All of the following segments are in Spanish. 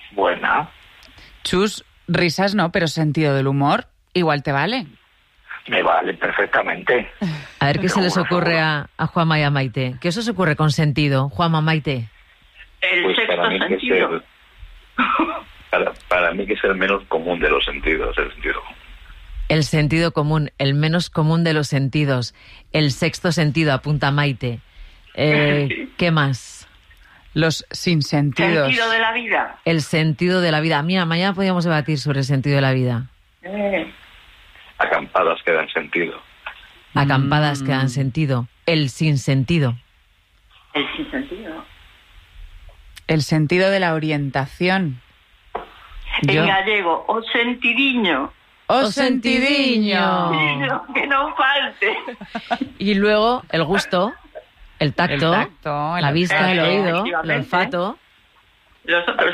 Buena. Chus, risas no, pero sentido del humor igual te vale. Me vale perfectamente. A ver qué se les ocurre a Juanma y a Maite. ¿Qué os ocurre con sentido, Juanma, Maite? El Pues sexto para mí sentido. para mí que es el menos común de los sentidos, el sentido. El sentido común, el menos común de los sentidos. El sexto sentido, apunta Maite. ¿Qué más? Los sinsentidos. Sentido de la vida. El sentido de la vida. Mira, mañana podríamos debatir sobre el sentido de la vida. Acampadas que dan sentido. Acampadas que dan sentido. El sinsentido. El sinsentido. El sentido de la orientación. En gallego, o sentidiño. ¡O sentidiño! Que no falte. Y luego el gusto, el tacto, el la vista, el oído, el efectivamente. olfato. Los otros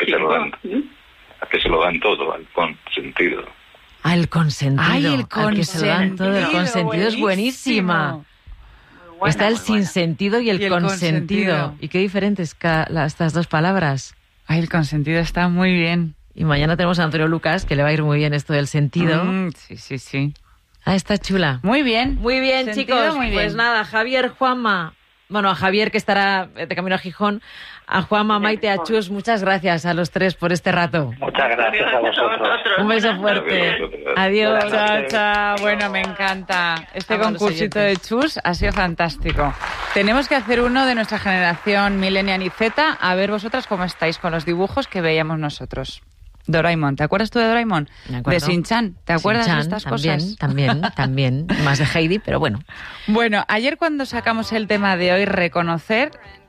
A que se lo dan todo, al consentido. Ah, el consentido. ¡Ay, el al que se lo dan todo. El consentido es buenísima. Está el sinsentido y el consentido. ¿Y qué diferentes estas dos palabras? ¡Ay, el consentido está muy bien! Y mañana tenemos a Antonio Lucas, que le va a ir muy bien esto del sentido. Sí. Ah, está chula. Muy bien. Muy bien, Sentido, chicos. muy bien. Pues nada, Javier, Juanma. Bueno, a Javier, que estará de camino a Gijón. A Juanma, Maite, a Chus, muchas gracias a los tres por este rato. Muchas gracias a vosotros. Un beso fuerte. Adiós. Chao. Bueno, me encanta. Este Vamos, concursito de oyentes. Chus ha sido fantástico. Tenemos que hacer uno de nuestra generación Millennial y Z. A ver vosotras cómo estáis con los dibujos que veíamos nosotros. Doraemon, ¿te acuerdas tú de Doraemon? Me acuerdo. De Shin-Chan, ¿te acuerdas Shin-chan, de estas cosas? También. Más de Heidi, pero bueno. Bueno, ayer cuando sacamos el tema de hoy, reconocer,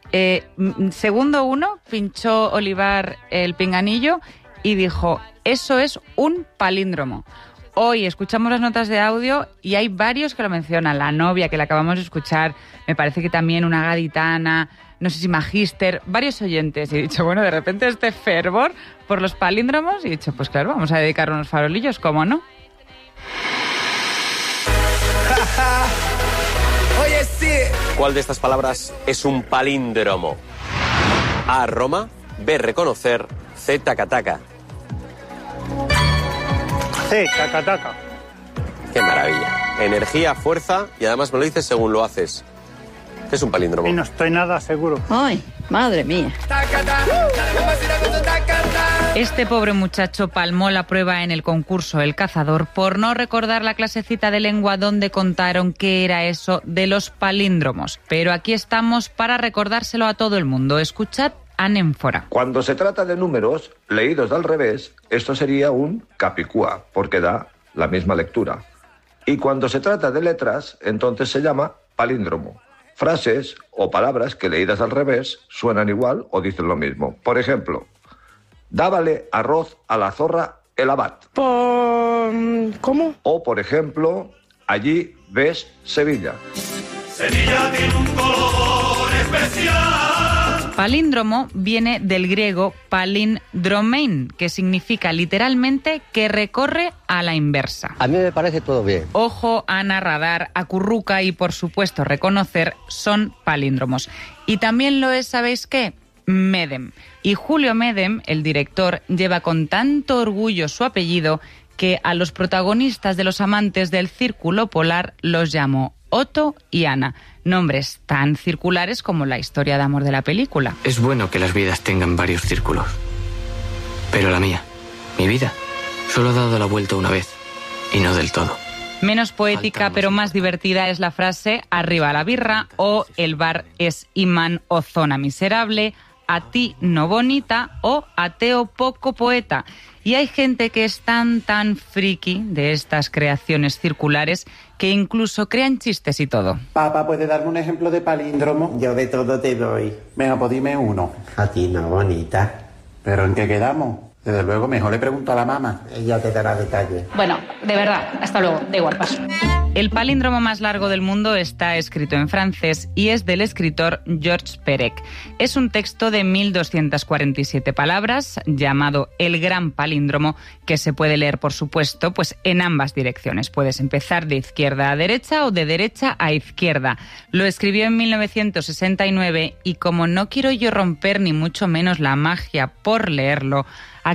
segundo uno, pinchó Olivar el pinganillo y dijo, eso es un palíndromo. Hoy escuchamos las notas de audio y hay varios que lo mencionan. La novia, que la acabamos de escuchar, me parece que también una gaditana, no sé si Magister, varios oyentes. Y he dicho, bueno, de repente este fervor por los palíndromos. Y he dicho, pues claro, vamos a dedicar unos farolillos, ¿cómo no? Oye, sí. ¿Cuál de estas palabras es un palíndromo? A, Roma. B, reconocer. C, tacataca. Sí, taca. ¡Qué maravilla! Energía, fuerza y además me lo dices según lo haces. ¿Qué es un palíndromo? Y no estoy nada seguro. Ay, madre mía. Este pobre muchacho palmó la prueba en el concurso El Cazador por no recordar la clasecita de lengua donde contaron qué era eso de los palíndromos. Pero aquí estamos para recordárselo a todo el mundo. Escuchad anémfora. Cuando se trata de números leídos al revés, esto sería un capicúa, porque da la misma lectura. Y cuando se trata de letras, entonces se llama palíndromo. Frases o palabras que leídas al revés suenan igual o dicen lo mismo. Por ejemplo, dábale arroz a la zorra el abad. ¿Cómo? O, por ejemplo, allí ves Sevilla. Sevilla tiene un color especial. Palíndromo viene del griego palindromein, que significa literalmente que recorre a la inversa. A mí me parece todo bien. Ojo, Ana, radar, acurruca y, por supuesto, reconocer son palíndromos. Y también lo es, ¿sabéis qué? Medem. Y Julio Medem, el director, lleva con tanto orgullo su apellido que a los protagonistas de Los amantes del círculo polar los llamó Otto y Ana, nombres tan circulares como la historia de amor de la película. Es bueno que las vidas tengan varios círculos, pero la mía, mi vida, solo ha dado la vuelta una vez, y no del todo. Menos poética, pero más divertida es la frase arriba la birra, o el bar es imán o zona miserable, a ti no bonita o ateo poco poeta. Y hay gente que es tan friki de estas creaciones circulares que incluso crean chistes y todo. Papá, ¿puede darme un ejemplo de palíndromo? Yo de todo te doy. Venga, pues dime uno. A ti no, bonita. ¿Pero en qué quedamos? Desde luego, mejor le pregunto a la mamá. Ella te dará detalles. Bueno, de verdad, hasta luego. Da igual, paso. El palíndromo más largo del mundo está escrito en francés y es del escritor Georges Perec. Es un texto de 1247 palabras llamado El Gran Palíndromo, que se puede leer, por supuesto, pues en ambas direcciones. Puedes empezar de izquierda a derecha o de derecha a izquierda. Lo escribió en 1969 y como no quiero yo romper ni mucho menos la magia por leerlo,